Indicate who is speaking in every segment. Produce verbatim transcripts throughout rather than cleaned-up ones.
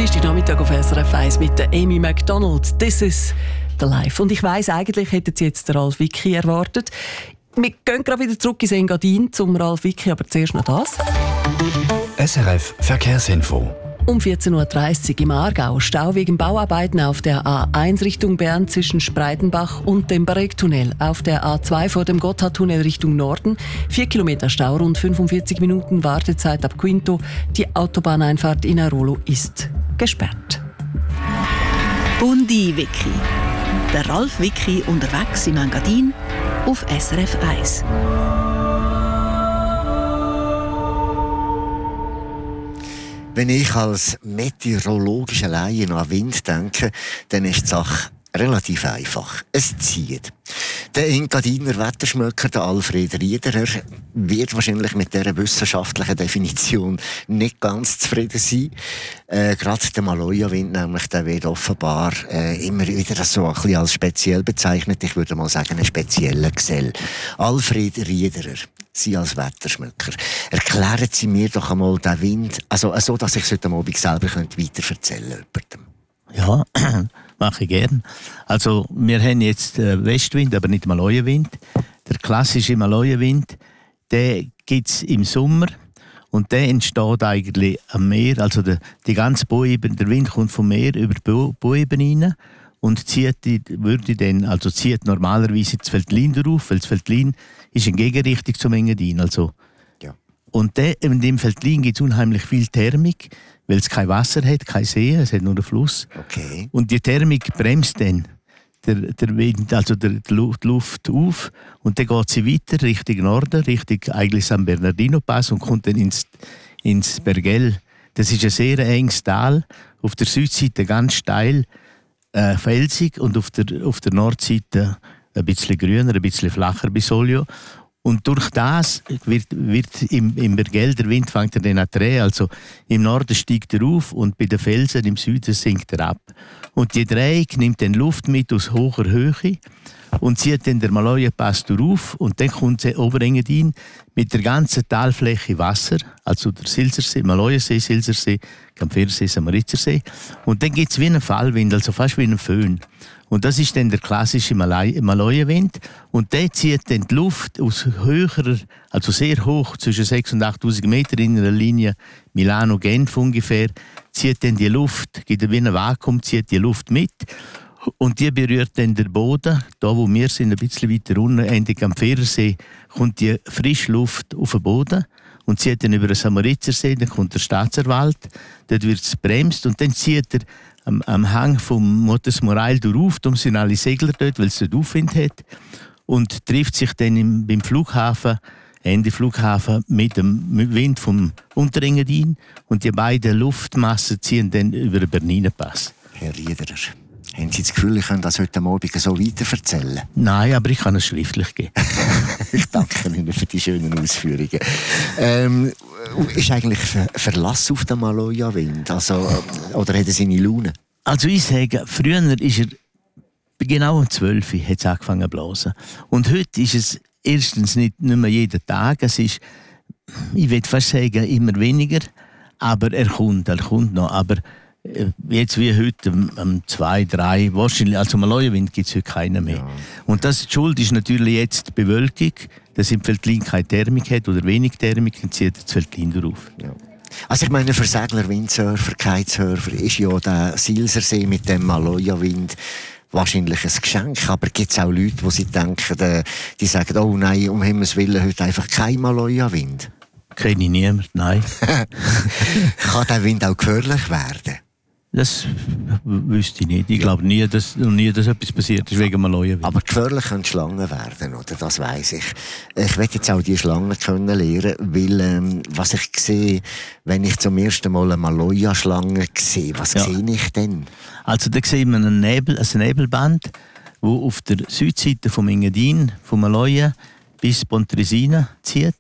Speaker 1: Dienstagnachmittag auf S R F eins mit der Amy Macdonald. «This is the life». Und ich weiss, eigentlich hätten Sie jetzt den Ralf Wicki erwartet. Wir gehen gerade wieder zurück ins Engadin zum Ralf Wicki, aber zuerst noch das.
Speaker 2: S R F Verkehrsinfo.
Speaker 1: Um vierzehn Uhr dreißig im Aargau. Stau wegen Bauarbeiten auf der A eins Richtung Bern zwischen Spreitenbach und dem Baregtunnel. Auf der A zwei vor dem Gotthardtunnel Richtung Norden. Vier Kilometer Stau, rund fünfundvierzig Minuten Wartezeit ab Quinto. Die Autobahneinfahrt in Arolo ist gesperrt.
Speaker 3: Bundi Wicki. Der Ralf Wicki unterwegs im Engadin auf S R F eins.
Speaker 4: Wenn ich als meteorologischer Laie noch an Wind denke, dann ist die Sache relativ einfach. Es zieht. Der Engadiner Wetterschmöcker, der Alfred Riederer, wird wahrscheinlich mit dieser wissenschaftlichen Definition nicht ganz zufrieden sein. Äh, Gerade der Maloja-Wind, nämlich, der wird offenbar äh, immer wieder so ein bisschen als speziell bezeichnet. Ich würde mal sagen, ein spezieller Gesell. Alfred Riederer, Sie als Wetterschmöcker, erklären Sie mir doch einmal den Wind, also so, dass ich es heute Abend selber weiter erzählen könnte.
Speaker 5: Ja, mache ich gern. Also, wir haben jetzt äh, Westwind, aber nicht Maloja-Wind. Der klassische Maloja-Wind, der gibt es im Sommer und der entsteht eigentlich am Meer. Also der, die ganze Boebene, der Wind kommt vom Meer über die Boebene rein und zieht, die, würde dann, also zieht normalerweise das Veltlin drauf, weil das Veltlin ist in Gegenrichtung zum Engadin. Also,
Speaker 4: ja. Und
Speaker 5: der, in dem Veltlin gibt es unheimlich viel Thermik, weil es kein Wasser hat, kein See, es hat nur einen Fluss.
Speaker 4: Okay.
Speaker 5: Und die Thermik bremst dann der, der Wind, also der, der Luft, Luft auf und dann geht sie weiter Richtung Norden, Richtung eigentlich San Bernardino Pass und kommt dann ins, ins Bergell. Das ist ein sehr enges Tal, auf der Südseite ganz steil, äh, felsig und auf der, auf der Nordseite ein bisschen grüner, ein bisschen flacher bis Olio. Und durch das wird, wird im, im Bergell der Wind fängt er dann an zu drehen. Also im Norden steigt er auf und bei den Felsen im Süden sinkt er ab. Und die Drehung nimmt dann Luft mit aus hoher Höhe und zieht dann der Maloja-Pass auf. Und dann kommt der Oberengadin mit der ganzen Talfläche Wasser, also der Silsersee, Maloja-See, Silsersee, Kampfersee, Samaritersee. Und dann gibt es wie einen Fallwind, also fast wie einen Föhn. Und das ist dann der klassische Maloja-Wind. Und der zieht dann die Luft aus höherer, also sehr hoch, zwischen sechstausend und achttausend Meter in einer Linie Milano-Genf ungefähr, zieht dann die Luft, gibt wie ein Vakuum, zieht die Luft mit. Und die berührt dann den Boden. Da, wo wir sind, ein bisschen weiter unten, Ende am Fährersee, kommt die frische Luft auf den Boden und zieht dann über den Samaritersee, dann kommt der Staatserwald, dort wird es bremst und dann zieht er am, am Hang vom Montes Morail durch, darum sind alle Segler dort, weil es dort Aufwind hat und trifft sich dann im, beim Flughafen, Ende Flughafen, mit dem Wind vom Unterengadin und die beiden Luftmassen ziehen dann über den Bernina-Pass.
Speaker 4: Herr Riederer, haben Sie das Gefühl, ich könnte das heute Morgen so weiter erzählen?
Speaker 5: Nein, aber ich kann es schriftlich geben.
Speaker 4: Ich danke Ihnen für die schönen Ausführungen. Ähm, ist eigentlich Ver- Verlass auf den Maloja-Wind? Also, oder hat er seine Laune?
Speaker 5: Also ich sage, früher ist er genau um zwölf Uhr hat es angefangen zu blasen. Und heute ist es erstens nicht, nicht mehr jeden Tag. Es ist, ich würde fast sagen, immer weniger. Aber er kommt, er kommt noch. Aber jetzt wie heute um zwei, drei, wahrscheinlich, also Maloja-Wind gibt es heute keinen mehr. Ja. Und das, die Schuld ist natürlich jetzt die Bewölkung, dass im Veltlin keine Thermik hat oder wenig Thermik, dann zieht das Veltlin drauf.
Speaker 4: Ja. Also ich meine, für Segler, Windsurfer, Kitesurfer ist ja der Silsersee mit dem Maloja-Wind wahrscheinlich ein Geschenk, aber gibt es auch Leute, die sie denken, die sagen, oh nein, um Himmels Willen, heute einfach kein Maloja-Wind?
Speaker 5: Kenne ich niemanden, nein.
Speaker 4: Kann der Wind auch gefährlich werden?
Speaker 5: Das wüsste ich nicht. Ich glaube nie, dass, nie, dass etwas passiert ist wegen Maloja-Wind.
Speaker 4: Aber gefährlich können Schlangen werden, oder? Das weiss ich. Ich will jetzt auch die Schlangen können lernen, weil ähm, was ich sehe, wenn ich zum ersten Mal eine Maloja-Schlange sehe, was ja. sehe ich denn?
Speaker 5: Also da sieht man ein Nebel, ein Nebelband, das auf der Südseite vom Engadin, vom Maloja bis Pontresina zieht.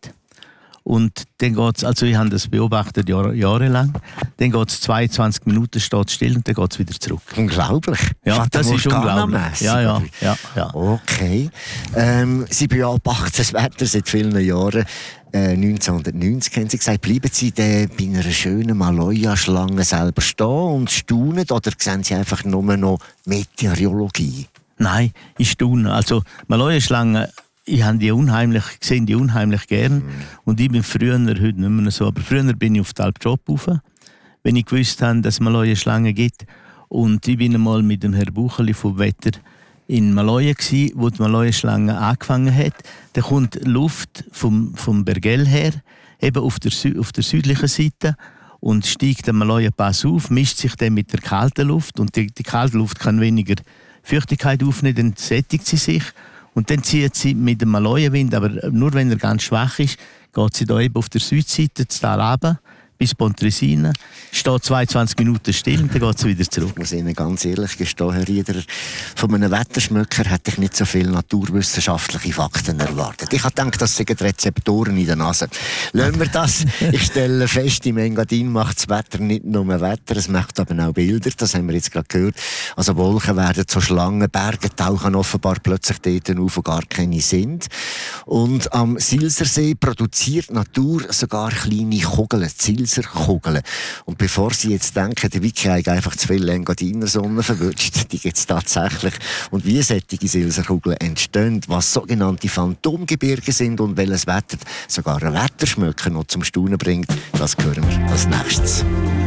Speaker 5: Und dann geht's, also ich habe das beobachtet Jahr, jahrelang, dann geht es zweiundzwanzig Minuten, steht still und dann geht es wieder zurück.
Speaker 4: Unglaublich.
Speaker 5: Ja,
Speaker 4: Fata
Speaker 5: das ist unglaublich. Ja, ja, ja, ja.
Speaker 4: Okay. Ähm, Sie beobachten das Wetter seit vielen Jahren. äh, neunzehnhundertneunzig haben Sie gesagt, bleiben Sie denn bei einer schönen Maloja-Schlange selber stehen und staunen, oder sehen Sie einfach nur noch Meteorologie?
Speaker 5: Nein, ich staune. Also Maloja-Schlangen, ich habe die unheimlich, sehe die unheimlich gern. Mm. Und ich bin früher, heute nicht mehr so, aber früher bin ich auf die Alp Job rauf, wenn ich gewusst habe, dass es Maloja-Schlangen gibt. Und ich bin einmal mit dem Herrn Bucheli vom Wetter in Maloja gsi, wo die Maloja-Schlange angefangen hat. Da kommt Luft vom, vom Bergell her, eben auf der, Sü- auf der südlichen Seite, und steigt der Maloja-Pass auf, mischt sich dann mit der kalten Luft, und die, die kalte Luft kann weniger Feuchtigkeit aufnehmen, dann sättigt sie sich, und dann zieht sie mit dem Maloja-Wind, aber nur wenn er ganz schwach ist, geht sie da eben auf der Südseite das Tal runter, bis Pontresina, steht zweiundzwanzig Minuten still und dann geht es wieder zurück.
Speaker 4: Ich muss Ihnen ganz ehrlich gestehen, Herr Rieder, von einem Wetterschmöcker hätte ich nicht so viele naturwissenschaftliche Fakten erwartet. Ich habe gedacht, das sind Rezeptoren in der Nase. Lassen wir das. Ich stelle fest, im Engadin macht das Wetter nicht nur Wetter, es macht aber auch Bilder, das haben wir jetzt gerade gehört. Also Wolken werden zu Schlangen, Berge tauchen offenbar plötzlich dort auf, wo gar keine sind. Und am Silsersee produziert die Natur sogar kleine Kugeln, Silserkugeln. Und bevor Sie jetzt denken, der Wiki hat einfach zu viel Engadiner Sonne verwünscht, die gibt es tatsächlich. Und wie solche Silserkugeln entstehen, was sogenannte Phantomgebirge sind und welches Wetter sogar ein Wetterschmöcker noch zum Staunen bringt, das hören wir als nächstes.